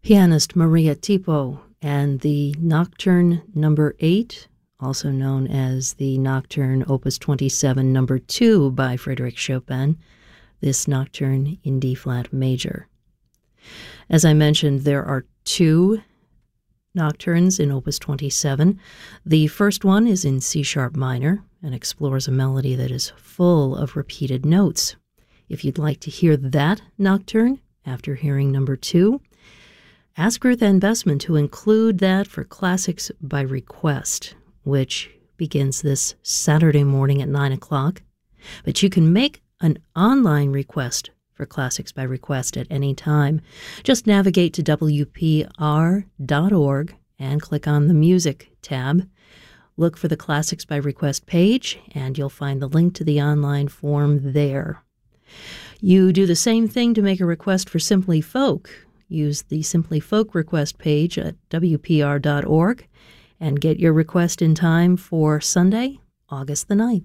Pianist Maria Tipo and the Nocturne Number 8, also known as the Nocturne Opus 27 Number 2 by Frédéric Chopin, this Nocturne in D-flat major. As I mentioned, there are two nocturnes in Opus 27. The first one is in C-sharp minor and explores a melody that is full of repeated notes. If you'd like to hear that nocturne after hearing number 2, ask Ruth Ann Bessman to include that for Classics by Request, which begins this Saturday morning at 9 o'clock. But you can make an online request for Classics by Request at any time. Just navigate to WPR.org and click on the Music tab. Look for the Classics by Request page, and you'll find the link to the online form there. You do the same thing to make a request for Simply Folk. Use the Simply Folk request page at WPR.org and get your request in time for Sunday, August the 9th.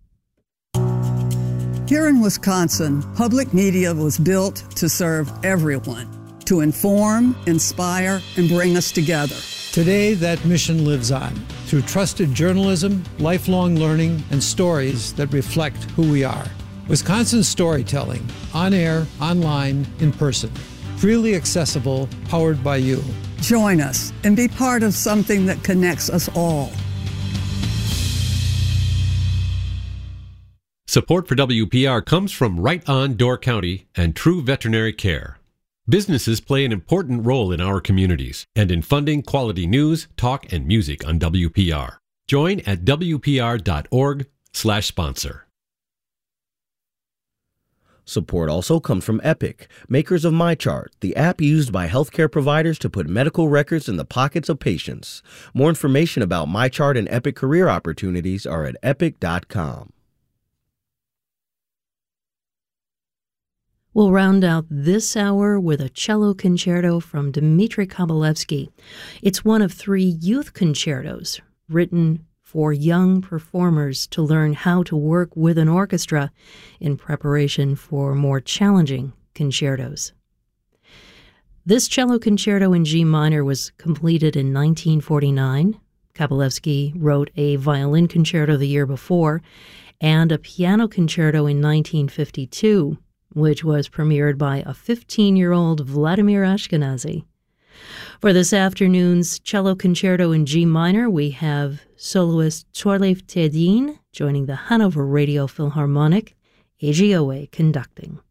Here in Wisconsin, public media was built to serve everyone, to inform, inspire, and bring us together. Today, that mission lives on through trusted journalism, lifelong learning, and stories that reflect who we are. Wisconsin storytelling, on air, online, in person. Freely accessible, powered by you. Join us and be part of something that connects us all. Support for WPR comes from Right On Door County and True Veterinary Care. Businesses play an important role in our communities and in funding quality news, talk, and music on WPR. Join at WPR.org/sponsor. Support also comes from Epic, makers of MyChart, the app used by healthcare providers to put medical records in the pockets of patients. More information about MyChart and Epic career opportunities are at epic.com. We'll round out this hour with a cello concerto from Dmitri Kabalevsky. It's one of 3 youth concertos written for young performers to learn how to work with an orchestra in preparation for more challenging concertos. This cello concerto in G minor was completed in 1949. Kabalevsky wrote a violin concerto the year before and a piano concerto in 1952, which was premiered by a 15-year-old Vladimir Ashkenazy. For this afternoon's cello concerto in G minor, we have soloist Tsorlev Tedin joining the Hanover Radio Philharmonic, AGOA conducting.